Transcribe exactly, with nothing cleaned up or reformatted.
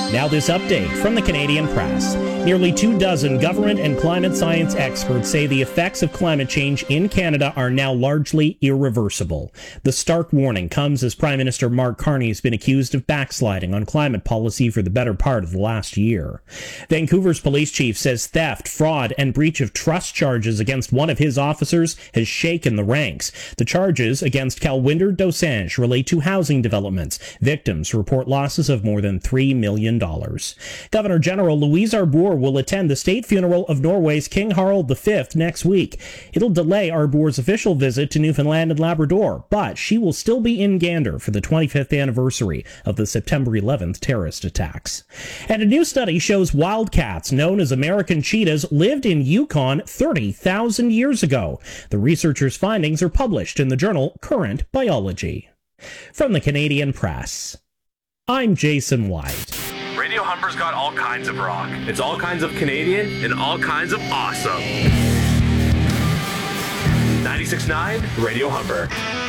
Now this update from the Canadian Press. Nearly two dozen government and climate science experts say the effects of climate change in Canada are now largely irreversible. The stark warning comes as Prime Minister Mark Carney has been accused of backsliding on climate policy for the better part of the last year. Vancouver's police chief says theft, fraud, and breach of trust charges against one of his officers has shaken the ranks. The charges against Calwinder Dosanjh relate to housing developments. Victims report losses of more than three million dollars. Governor General Louise Arbour will attend the state funeral of Norway's King Harald the Fifth next week. It'll delay Arbour's official visit to Newfoundland and Labrador, but she will still be in Gander for the twenty-fifth anniversary of the September eleventh terrorist attacks. And a new study shows wildcats, known as American cheetahs, lived in Yukon thirty thousand years ago. The researchers' findings are published in the journal Current Biology. From the Canadian Press, I'm Jason White. Radio Humber's got all kinds of rock. It's all kinds of Canadian and all kinds of awesome. ninety-six point nine Radio Humber.